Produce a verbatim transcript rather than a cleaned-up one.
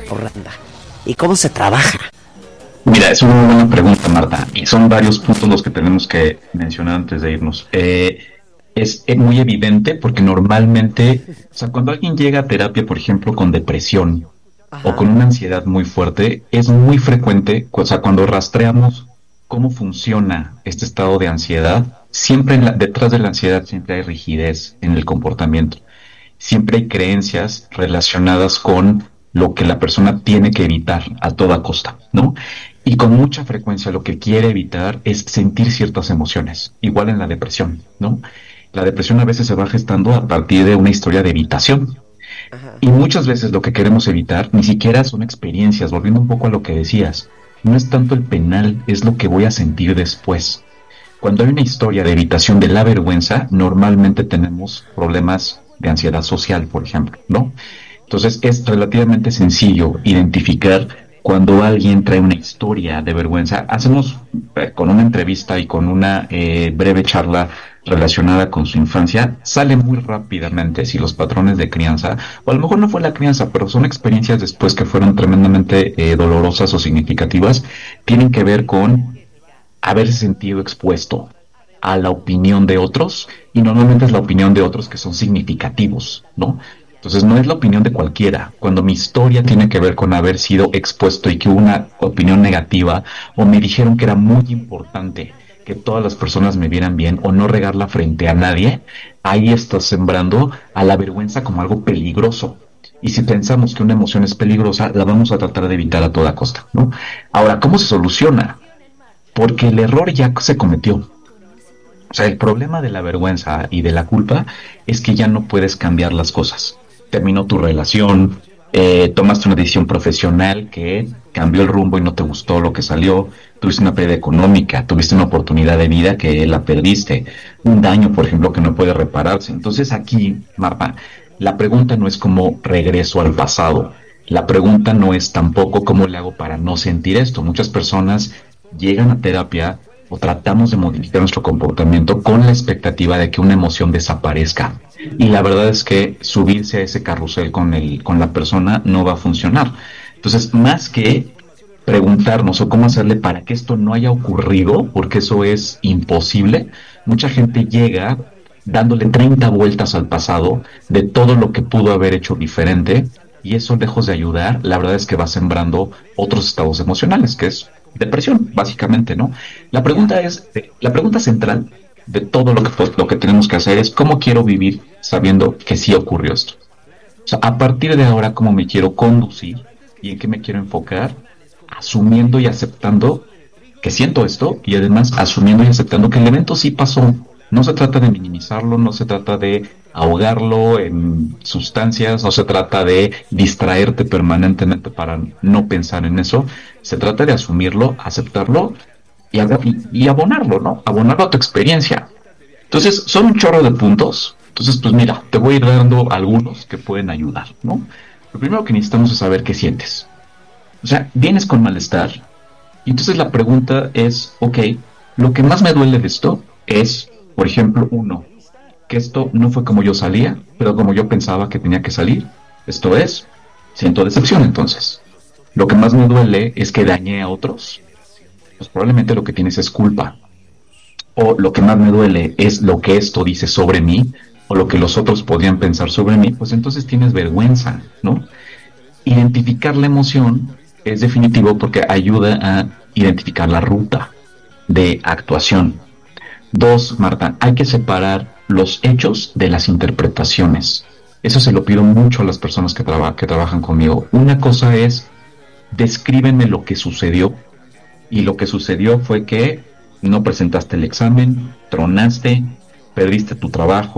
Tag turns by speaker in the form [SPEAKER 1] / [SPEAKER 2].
[SPEAKER 1] Orlando? ¿Y cómo se trabaja?
[SPEAKER 2] Mira, es una muy buena pregunta, Marta, y son varios puntos los que tenemos que mencionar antes de irnos. Eh, es, es muy evidente porque normalmente, o sea, cuando alguien llega a terapia, por ejemplo, con depresión
[SPEAKER 1] Ajá.
[SPEAKER 2] o con una ansiedad muy fuerte, es muy frecuente, o sea, cuando rastreamos cómo funciona este estado de ansiedad, siempre en la- detrás de la ansiedad siempre hay rigidez en el comportamiento, siempre hay creencias relacionadas con lo que la persona tiene que evitar a toda costa, ¿no? Y con mucha frecuencia lo que quiere evitar es sentir ciertas emociones, igual en la depresión, ¿no? La depresión a veces se va gestando a partir de una historia de evitación.
[SPEAKER 1] Ajá.
[SPEAKER 2] Y muchas veces lo que queremos evitar ni siquiera son experiencias, volviendo un poco a lo que decías, no es tanto el penal, es lo que voy a sentir después. Cuando hay una historia de evitación de la vergüenza, normalmente tenemos problemas de ansiedad social, por ejemplo, ¿no? Entonces es relativamente sencillo identificar cuando alguien trae una historia de vergüenza. Hacemos eh, con una entrevista y con una eh, breve charla relacionada con su infancia, sale muy rápidamente si los patrones de crianza, o a lo mejor no fue la crianza, pero son experiencias después que fueron tremendamente eh, dolorosas o significativas, tienen que ver con haberse sentido expuesto a la opinión de otros, y normalmente es la opinión de otros que son significativos, ¿no? Entonces no es la opinión de cualquiera. Cuando mi historia tiene que ver con haber sido expuesto y que hubo una opinión negativa, o me dijeron que era muy importante que todas las personas me vieran bien o no regarla frente a nadie, ahí estás sembrando a la vergüenza como algo peligroso. Y si pensamos que una emoción es peligrosa, la vamos a tratar de evitar a toda costa, ¿no? Ahora, ¿cómo se soluciona? Porque el error ya se cometió. O sea, el problema de la vergüenza y de la culpa es que ya no puedes cambiar las cosas. Terminó tu relación, eh, tomaste una decisión profesional que cambió el rumbo y no te gustó lo que salió, tuviste una pérdida económica, tuviste una oportunidad de vida que la perdiste, un daño, por ejemplo, que no puede repararse. Entonces aquí, Marta, la pregunta no es como regreso al pasado. La pregunta no es tampoco cómo le hago para no sentir esto. Muchas personas llegan a terapia o tratamos de modificar nuestro comportamiento con la expectativa de que una emoción desaparezca. Y la verdad es que subirse a ese carrusel con el, con la persona no va a funcionar. Entonces, más que preguntarnos o cómo hacerle para que esto no haya ocurrido, porque eso es imposible, mucha gente llega dándole treinta vueltas al pasado de todo lo que pudo haber hecho diferente, y eso, lejos de ayudar, la verdad es que va sembrando otros estados emocionales, que es depresión, básicamente, ¿no? La pregunta es, la pregunta central de todo lo que, pues, lo que tenemos que hacer es cómo quiero vivir sabiendo que sí ocurrió esto. O sea, a partir de ahora, cómo me quiero conducir y en qué me quiero enfocar, asumiendo y aceptando que siento esto, y además asumiendo y aceptando que el evento sí pasó. No se trata de minimizarlo, no se trata de ahogarlo en sustancias, no se trata de distraerte permanentemente para no pensar en eso. Se trata de asumirlo, aceptarlo y, y, y abonarlo, ¿no? Abonarlo a tu experiencia. Entonces, son un chorro de puntos. Entonces, pues mira, te voy a ir dando algunos que pueden ayudar, ¿no? Lo primero que necesitamos es saber qué sientes. O sea, vienes con malestar, y entonces la pregunta es, ok, lo que más me duele de esto es, por ejemplo, uno, que esto no fue como yo salía, pero como yo pensaba que tenía que salir. Esto es, siento decepción entonces. Lo que más me duele es que dañé a otros. Pues probablemente lo que tienes es culpa. O lo que más me duele es lo que esto dice sobre mí, o lo que los otros podrían pensar sobre mí, pues entonces tienes vergüenza, ¿no? Identificar la emoción es definitivo porque ayuda a identificar la ruta de actuación. Dos, Marta, hay que separar los hechos de las interpretaciones. Eso se lo pido mucho a las personas que, traba, que trabajan conmigo. Una cosa es, descríbeme lo que sucedió, y lo que sucedió fue que no presentaste el examen, tronaste, perdiste tu trabajo,